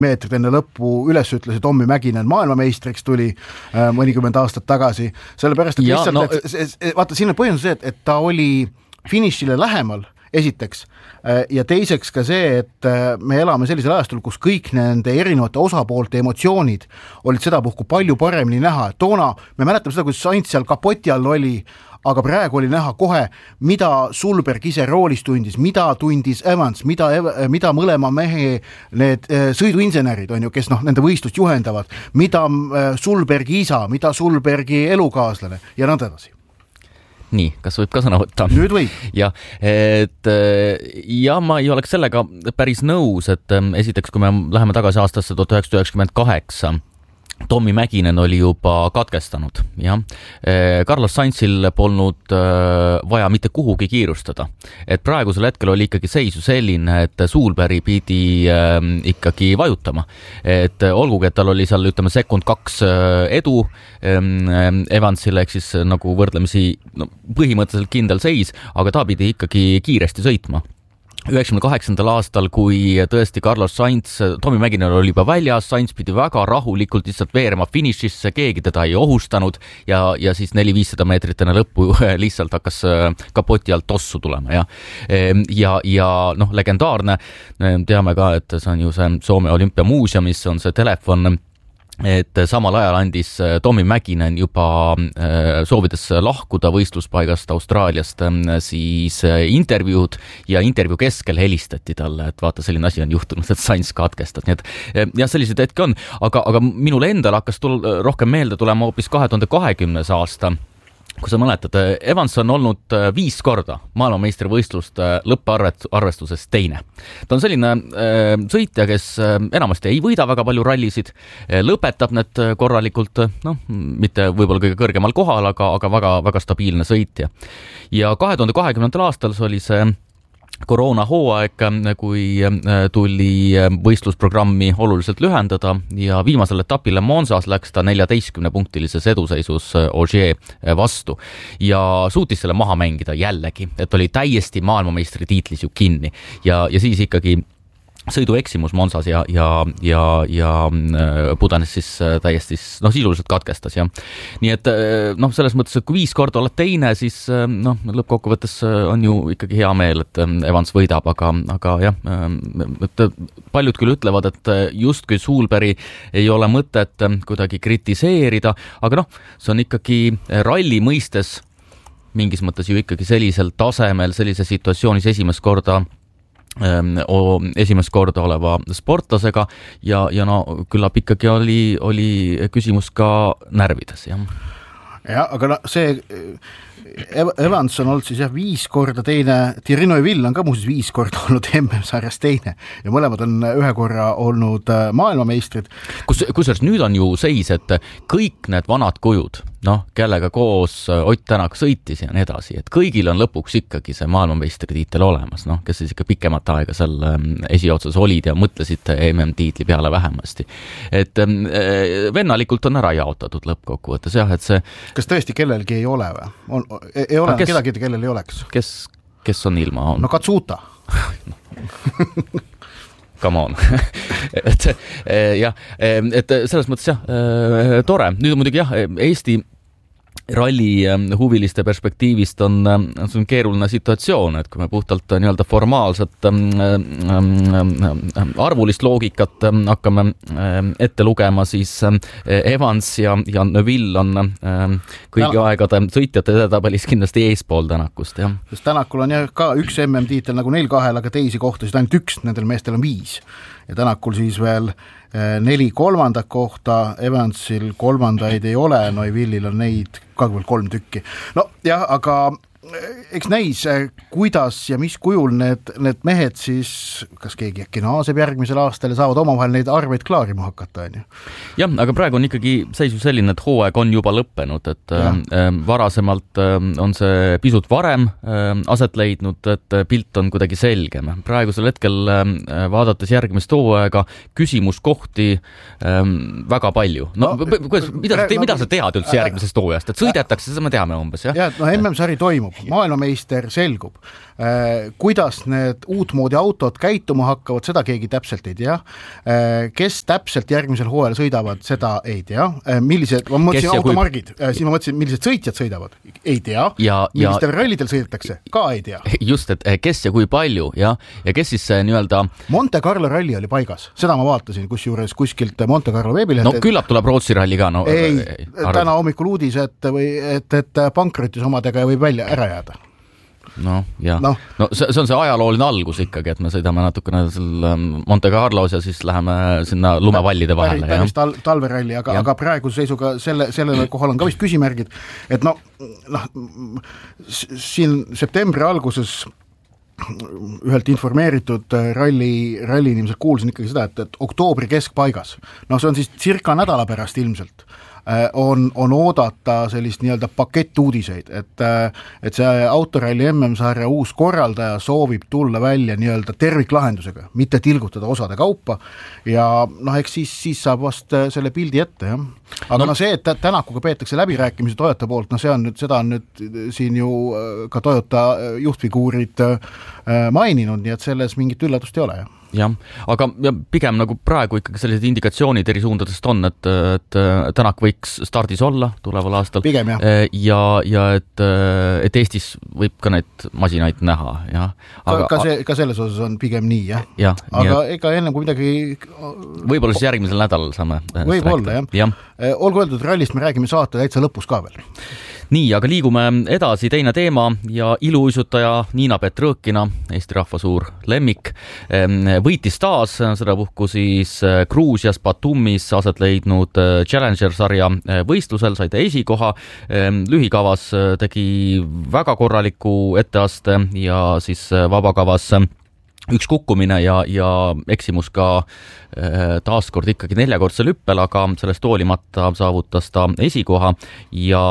meetrit enne lõppu üles ütles, et Tommi Mäkinen maailmameistriks tuli mõnikümmend aastat tagasi. Sellepärast, et lihtsalt, vaata, siin on põhjendus see, et ta oli finišile lähemal, esiteks, ja teiseks ka see, et me elame sellisel ajastul, kus kõik nende erinevate osapoolte emotsioonid olid sedapuhku palju paremini näha. Toona me mäletame seda, kui Sainz seal kapoti all oli, aga praegu oli näha kohe, mida Sulberg ise roolis tundis, mida tundis Evans, mida mõlema mehe need sõiduinsenerid on ju, kes nende võistlust juhendavad, mida Sulbergi isa, mida Sulbergi elukaaslane ja nõnda edasi. Nii, kas võib ka sõna võtta? Nüüd võib. Ja ma ei oleks sellega päris nõus, et esiteks, kui me läheme tagasi aastasse 1998, Tommi Mäkinen oli juba katkestanud. Ja. Carlos Sainzil polnud vaja mitte kuhugi kiirustada. Et praegusel hetkel oli ikkagi seisu selline, et Sulberg pidi ikkagi vajutama. Et olgugi, et tal oli seal, ütleme, sekund 2 edu Evansile, ehk siis nagu võrdlemisi põhimõtteliselt kindel seis, aga ta pidi ikkagi kiiresti sõitma. 98. aastal, kui tõesti Carlos Sainz, Tommi Mäkinen oli juba väljas, Sainz pidi väga rahulikult lihtsalt veerema finišisse, keegi teda ei ohustanud ja siis 400-500 meetrit enne lõppu lihtsalt hakkas kapoti alt tossu tulema. Ja legendaarne, teame ka, et see on ju see Soome olümpiamuuseumis, on see telefon, et samal ajal andis Tommi Mäkinen juba soovides lahkuda võistluspaigast Austraaliast siis intervjuud ja intervjuu keskel helistati talle, et vaata, selline asi on juhtunud, et Sainz katkestas. Nii et ja sellised hetki on, aga minule endal hakkas rohkem meelde tulema hoopis 2020. aasta, kui sa mäletad, Evans on olnud 5 korda maailmameistrivõistlust lõpparvestuses teine. Ta on selline sõitja, kes enamasti ei võida väga palju rallisid, lõpetab need korralikult, mitte võib-olla kõige kõrgemal kohal, aga väga, väga stabiilne sõitja. Ja 2020. aastal oli see koroona hooaeg, kui tuli võistlusprogrammi oluliselt lühendada ja viimasel etapile Monsas läks ta 14-punktilises eduseisus Ogier vastu ja suutis selle maha mängida jällegi, et oli täiesti maailmameistri tiitlis ju kinni ja siis ikkagi sõidueksimus Monsas ja pudenes siis täiesti sisuliselt katkestas. Ja. Nii et selles mõttes, et kui 5 korda oled teine, siis lõppkokkuvõttes on ju ikkagi hea meel, et Evans võidab, aga jah, et paljud küll ütlevad, et justkui Sulberg ei ole mõtet kuidagi kritiseerida, aga see on ikkagi ralli mõistes mingis mõttes ju ikkagi sellisel tasemel, sellise situatsioonis esimest korda oleva sportlasega ja küllap ikkagi oli küsimus ka närvides. Ja, aga see Evans on olnud siis 5 korda teine, Thierry Neuville on ka muuseas 5 korda olnud MM-sarjas teine ja mõlemad on 1 korra olnud maailmameistrid. Kusjuures nüüd on ju seis, et kõik need vanad kujud, kellega koos Ott Tänak sõitis ja nii edasi, et kõigil on lõpuks ikkagi see maailmameistritiitel olemas, kes siis ikka pikemat aega seal esiotsas olid ja mõtlesid MM-tiitli peale vähemasti. Et vennalikult on ära jaotatud lõppkokkuvõttes, jah, et see... Kas tõesti kellelgi ei ole või? Ei ole kedagi, kellel ei oleks. Kes on ilma? No Katsuta. Come on. et selles mõttes jah, tore. Nüüd on muidugi jah, Eesti ralli huviliste perspektiivist on keeruline situatsioon, et kui me puhtalt nii-öelda formaalset arvulist loogikat hakkame ette lugema, siis Evans ja Neuville on kõigi aegade sõitjate edetabelis kindlasti eespool Tänakust. Ja. Sest Tänakul on ka 1 MM-tiitel nagu neil 2, aga teisi kohtasid ainult 1, nendel meestel on 5. Ja Tänakul siis veel 4 kolmandat kohta, Evansil kolmandaid ei ole, Neuvillil on neid ka 3 tükki. Jah, aga eks näis, kuidas ja mis kujul need mehed siis, kas keegi äkki naaseb järgmisel aastal ja saavad omavahel neid arveid klaarima hakata, on ju? Jah, aga praegu on ikkagi seisu selline, et hooaeg on juba lõppenud, et varasemalt on see pisut varem aset leidnud, et pilt on kuidagi selgem. Praegusel hetkel vaadates järgmist hooaega küsimuskohti väga palju. Mida sa tead üldse järgmisest hooajast? Et sõidetakse, seda me teame umbes, jah? MM-sari toimub. toimub, maailmameister selgub. Kuidas need uutmoodi autod käituma hakkavad, seda keegi täpselt ei tea. Kes täpselt järgmisel hooajal sõidavad, seda ei tea. Millised, ma mõtlesin automargid, siin ma mõtlesin, millised sõitjad sõidavad, ei tea. Millistel rallidel sõidetakse, ka ei tea. Just, et kes ja kui palju ja kes siis nii-öelda... Monte Carlo ralli oli paigas, seda ma vaatasin kusjuures kuskilt Monte Carlo veebileht. No küllap tuleb Rootsi ralli ka. No, täna hommikul uudis, et pankrotis omadega võib välja ära jääda. No see on see ajalooline algus ikkagi, et me sõidame natukene Monte Carlos ja siis läheme sinna lumevallide vahele. Päris talveralli, aga praeguse seisuga sellele kohal on ka vist küsimärgid, et siin septembri alguses ühelt informeeritud ralli inimesel kuulsin ikkagi seda, et oktoobri keskpaigas, see on siis circa nädala pärast ilmselt, on oodata sellist nii-öelda pakettuudiseid, et see autoralli MM-sarja uus korraldaja soovib tulla välja nii-öelda terviklahendusega, mitte tilgutada osade kaupa ja eks siis saab vast selle pildi ette, jah. Aga see, et Tänakuga peetakse läbirääkimisi Toyota poolt, seda on nüüd siin ju ka Toyota juhtfiguurid maininud, nii et selles mingit üllatust ei ole, jah. Jah, aga pigem nagu praegu ikkagi sellised indikatsioonid eri suundadest on, et Tänak võiks stardis olla tuleval aastal. Pigem, jah. Ja et Eestis võib ka neid masinaid näha, jah. Ka selles osas on pigem nii, jah. Aga ega enne kui midagi... Võib-olla siis järgmisel nädalal saame võib-olla, jah. Olgu öeldud, rallist me räägime saate täitsa lõpus ka veel. Nii, aga liigume edasi, teine teema ja iluuisutaja Niina Petrõkina, Eesti rahva suur lemmik, võitis taas sedapuhku siis Gruusias Batumis aset leidnud Challenger-sarja võistlusel, sai ta esikoha, lühikavas tegi väga korraliku etteaste ja siis vabakavas üks kukkumine ja eksimus ka taaskord ikkagi 4-kordsel hüppel, aga sellest hoolimata saavutas ta esikoha ja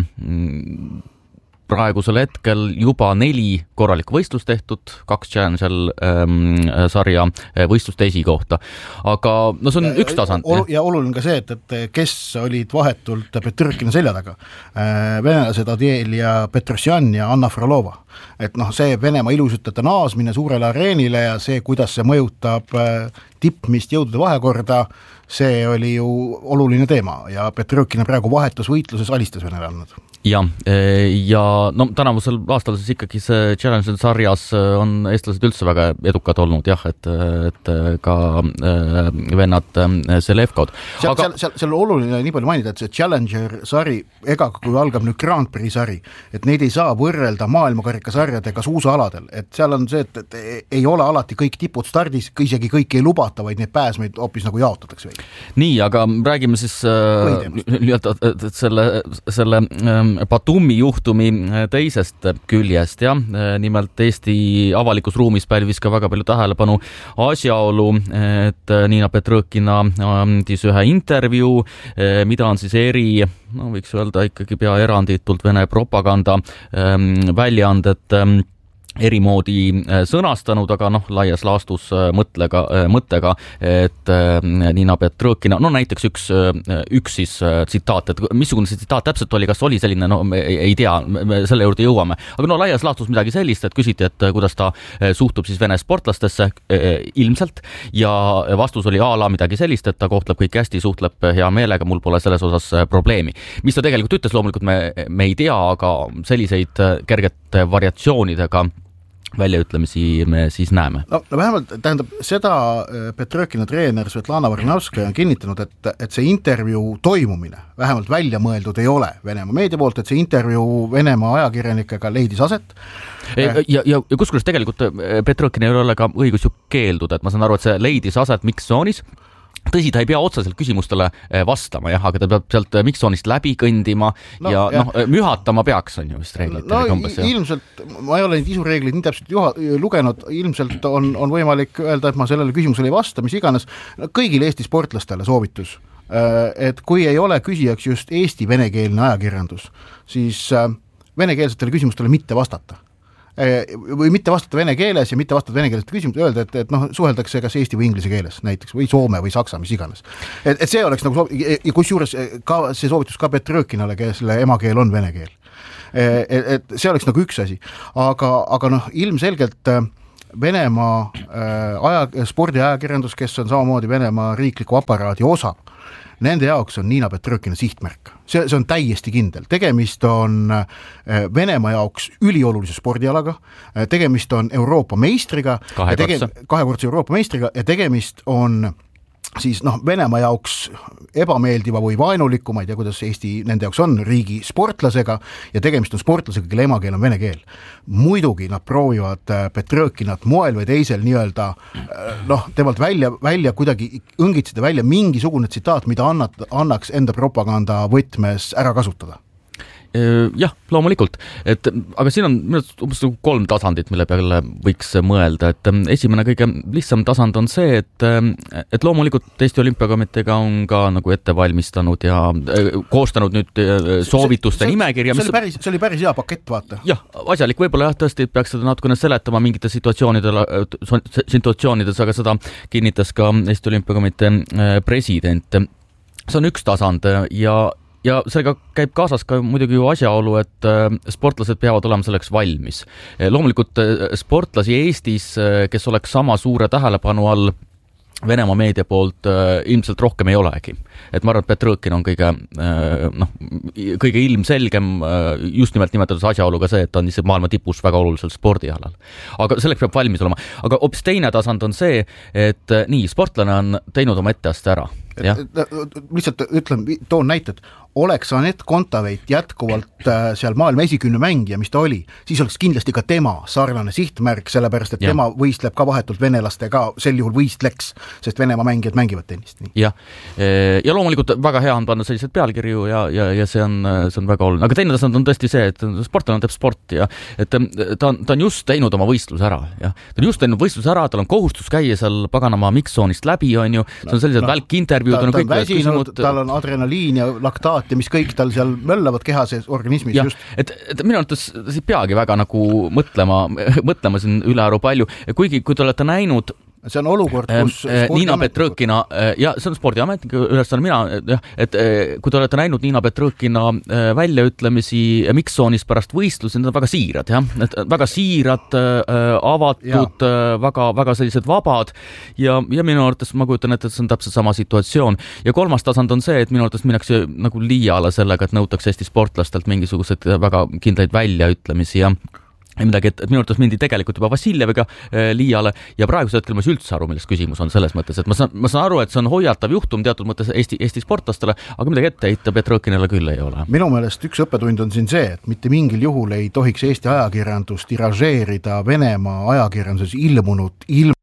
praegusel hetkel juba 4 korralikku võistlust tehtud, 2 Challenger sarja võistluste esikohta. Aga see on üks tasand. Ja oluline ka see, et kes olid vahetult Petrõkina selja taga. Venelased Adiel ja Petrosjan ja Anna Frolova. Et see Venemaa ilusutajate naasmine suurele areenile ja see, kuidas see mõjutab tippmist jõudude vahekorda, see oli ju oluline teema ja Petrõkina praegu vahetusvõitluses alistas venelannad. Ja tänavusel aastal siis ikkagi see Challenger sarjas on eestlased üldse väga edukad olnud, jah, et ka vennad Selevkod. Seal oluline nii palju mainida, et see Challenger sari, ega kui algab nüüd Grand Prix sari, et neid ei saa võrrelda maailmakarikasarjadega suusaaladel, et seal on see, et ei ole alati kõik tipud stardis, isegi kõik ei lubata, vaid neid pääsmeid hoopis nagu jaotatakse veidi. Nii, aga räägime siis selle Batumi juhtumi teisest küljest, jah. Nimelt Eesti avalikus ruumis pälvis ka väga palju tähelepanu asjaolu, et Niina Petrõkina andis ühe intervjuu, mida on siis võiks öelda ikkagi pea eranditult Vene propaganda väljaanded erimoodi sõnastanud, aga laias laastus mõttega, et Niina Petrõkina, näiteks üks siis tsitaat, et missugune see tsitaat täpselt oli, kas oli selline, ei tea, me selle juurde jõuame, aga laias laastus midagi sellist, et küsiti, et kuidas ta suhtub siis Vene sportlastesse ilmselt ja vastus oli midagi sellist, et ta kohtleb kõik hästi, suhtleb hea meelega, mul pole selles osas probleemi. Mis ta tegelikult ütles, loomulikult me ei tea, aga selliseid kergete variatsioonidega väljaütlemisi me siis näeme. Vähemalt tähendab, seda Petrõkina treener Svetlana Varnavskaja on kinnitanud, et see intervjuu toimumine vähemalt välja mõeldud ei ole Venemaa meedia poolt, et see intervjuu Venemaa ajakirjanikega leidis aset. Ja kusjuures tegelikult Petrõkina ei ole ka õigus ju keelduda, et ma saan aru, et see leidis aset mikstsoonis. Tõsi, ta ei pea otseselt küsimustele vastama, aga ta peab sealt mikssoonist läbi kõndima ja mühatama peaks, on ju vist reeglid. Ilmselt, ma ei ole neid isureeglid nii täpselt lugenud, ilmselt on võimalik öelda, et ma sellele küsimusele ei vasta, mis iganes. Kõigile Eesti sportlastele soovitus, et kui ei ole küsijaks just Eesti venekeelne ajakirjandus, siis venekeelsetele küsimustele mitte vastata. või mitte vastata vene keeles ja mitte vastata vene keeles küsimus, öelda, et noh, suheldakse kas eesti või inglise keeles näiteks või soome või saksa, mis iganes. Et see oleks nagu ja kusjuures ka see soovitus ka Petrõkinale, kelle emakeel on vene keel. Et see oleks nagu üks asi, aga noh, ilmselgelt Venemaa spordiajakirjandus, kes on samamoodi Venemaa riikliku aparaadi osa, nende jaoks on Niina Petrõkina sihtmärk. See on täiesti kindel. Tegemist on Venemaa jaoks üliolulise spordialaga, tegemist on Euroopa meistriga, kahekordse Euroopa meistriga ja tegemist on siis noh, Venemaa jaoks ebameeldiva või vaenuliku, ma ei tea, kuidas Eesti nende jaoks on, riigi sportlasega ja tegemist on sportlasega, kelle emakeel on vene keel. Muidugi nad proovivad Petrõkinat moel või teisel nii-öelda noh, temalt välja kuidagi õngitseda välja mingisugune tsitaat, mida annaks enda propaganda võtmes ära kasutada. Jah, loomulikult, aga siin on umbes 3 tasandit, mille peale võiks mõelda, et esimene kõige lihtsam tasand on see, et loomulikult Eesti Olümpiakomiteega on ka nagu ette valmistanud ja koostanud nüüd soovituste nimekirja. See oli päris hea pakett, vaata. Jah, asjalik, võib-olla jah, tõesti peaks seda natukene seletama mingite situatsioonides, aga seda kinnitas ka Eesti Olümpiakomitee president. See on üks tasand ja seega käib kaasas ka muidugi ju asjaolu, et sportlased peavad olema selleks valmis. Loomulikult sportlasi Eestis, kes oleks sama suure tähelepanu all Venemaa meedia poolt ilmselt rohkem ei olegi. Et ma arvan, et Petrõkin on kõige ilmselgem just nimelt nimetades asjaoluga see, et ta on maailma tipus väga olulisel spordialal. Aga selleks peab valmis olema. Aga hoopis teine tasand on see, et nii, sportlane on teinud oma etteaste ära. Lihtsalt toon näited, oleks Anett Kontaveit jätkuvalt seal maailma esikümne mängija, mis ta oli, siis oleks kindlasti ka tema sarnane sihtmärk, sellepärast, et tema võistleb ka vahetult venelastega, sel juhul võistleks, sest Venemaa mängijad mängivad tennist. Ja loomulikult väga hea on panna sellised pealkirju ja see on väga oluline. Aga teine tasand on tõesti see, et sportlane teeb sporti ja et ta on just teinud oma võistluse ära. Ja. Ta on just teinud võistluse ära, tal on kohustus käia seal paganama mix-zoonist läbi, on ju, see on sellised välkintervju. Ta on väsinud, tal on adrenaliin ja laktaat ja mis kõik tal seal möllavad kehase organismis. Ja, just. Et minu arvates ei peagi väga nagu mõtlema siin üle aru palju, kuigi kui te olete näinud see on olukord, kus Niina Petrõkina, ja see on spordiametniku ülesanne mina, et kui te olete näinud Niina Petrõkina väljaütlemisi mix-zoonis pärast võistlusi, need on väga siirad, väga siirad, avatud, väga sellised vabad ja minu arvates ma kujutan, et see on täpselt sama situatsioon. Ja kolmas tasand on see, et minu arvates minnakse nagu liiale sellega, et nõutakse Eesti sportlastelt mingisugused väga kindlaid väljaütlemisi ja midagi, et minu arvates mindi tegelikult juba Vassiljeviga liiale ja praegusel hetkel ma ei üldse aru, milles küsimus on selles mõttes, et ma saan aru, et see on hoiatav juhtum teatud mõttes Eesti sportlastele, aga midagi ette heita Petrõkinale küll ei ole. Minu meelest üks õppetund on siin see, et mitte mingil juhul ei tohiks Eesti ajakirjandus tiražeerida Venemaa ajakirjanduses ilmunud